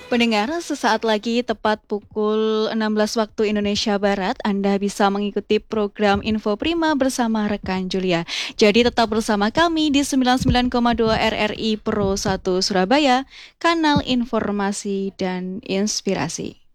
Pendengar, sesaat lagi tepat pukul 16 waktu Indonesia Barat, Anda bisa mengikuti program Info Prima bersama rekan Julia. Jadi tetap bersama kami di 99,2 RRI Pro 1 Surabaya, kanal informasi dan inspirasi.